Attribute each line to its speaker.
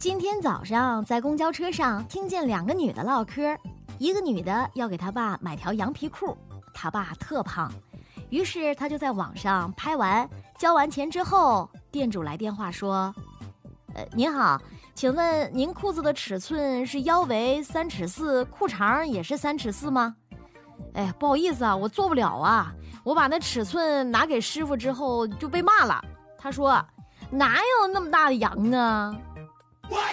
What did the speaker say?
Speaker 1: 今天早上在公交车上听见2个女的唠嗑，一个女的要给她爸买条羊皮裤，她爸特胖，于是他就在网上拍完交完钱之后，店主来电话说：您好，请问您裤子的尺寸是腰围3尺4，裤长也是3尺4吗？不好意思啊，我做不了啊，我把那尺寸拿给师傅之后就被骂了，他说哪有那么大的羊啊。